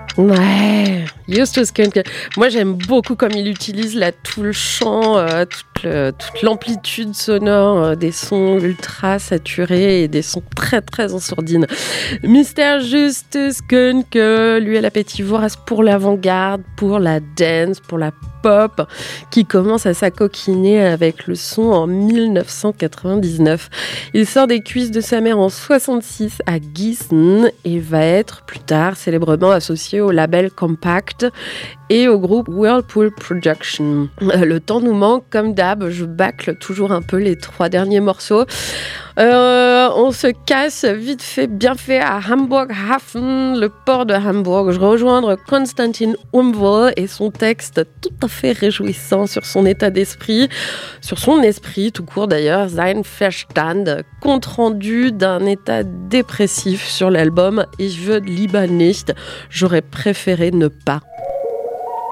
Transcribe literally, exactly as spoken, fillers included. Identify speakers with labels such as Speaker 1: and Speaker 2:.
Speaker 1: Ouais, Justus Skunk. Moi, j'aime beaucoup comme il utilise là, tout le chant, euh, toute, le, toute l'amplitude sonore, euh, des sons ultra saturés et des sons très, très en sourdine. Mister Justus Skunk, lui, a l'appétit vorace pour l'avant-garde, pour la dance, pour la pop, qui commence à s'acoquiner avec le son en dix-neuf cent quatre-vingt-dix-neuf. Il sort des cuisses de sa mère en soixante-six à Gießen et va être plus tard célèbrement associé au label Compact et au groupe Whirlpool Production. Le temps nous manque, comme d'hab, je bâcle toujours un peu les trois derniers morceaux. Euh, on se casse vite fait, bien fait à Hamburg-Hafen, le port de Hambourg. Je rejoindre Konstantin Umwelt et son texte tout à fait réjouissant sur son état d'esprit, sur son esprit tout court d'ailleurs, Sein Verstand, compte rendu d'un état dépressif sur l'album Ich würde lieber nicht, j'aurais préféré ne pas.